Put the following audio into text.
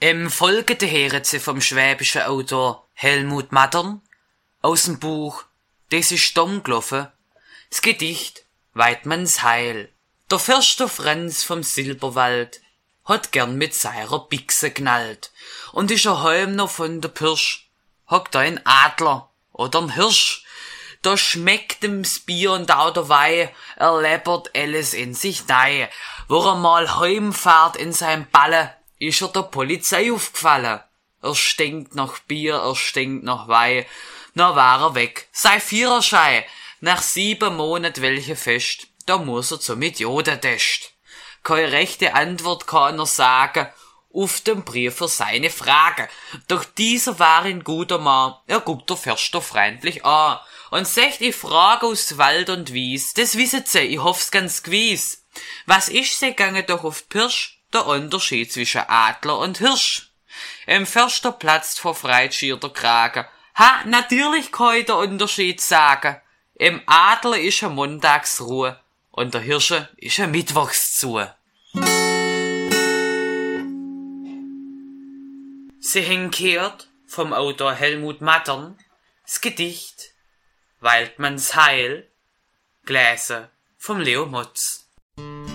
Im folgende hören Sie vom schwäbischen Autor Helmut Mattern aus dem Buch Des ist dumm gelaufen, das Gedicht Weidmanns Heil. Der Förster Franz vom Silberwald hat gern mit seiner Bichse knallt und ist er heim noch von der Pirsch, hockt ein Adler oder ein Hirsch. Da schmeckt ihm's Bier und auch der Weih, er läppert alles in sich nei. Wo er mal heimfährt in sein Balle, ist er der Polizei aufgefallen. Er stinkt nach Bier, er stinkt nach Weih. Na war er weg, sei Viererschei. Nach 7 Monaten welche Fest, da muss er zum Idiotentest. Keine rechte Antwort kann er sagen, auf dem Brief für seine Frage. Doch dieser war ein guter Mann, er guckt der Förster freundlich an und sagt, ich frage aus Wald und Wies, das wisset sie, ich hoff's ganz gewiss. Was ist sie gange doch auf die Pirsch? Der Unterschied zwischen Adler und Hirsch. Im Förster platzt vor Freit schier der Kragen. Ha, natürlich kann ich der Unterschied sagen. Im Adler ist a Montagsruhe und der Hirsche ist a Mittwochszu. Sie hingehört vom Autor Helmut Mattern das Gedicht Weidmanns Heil, gelesen vom Leo Motz.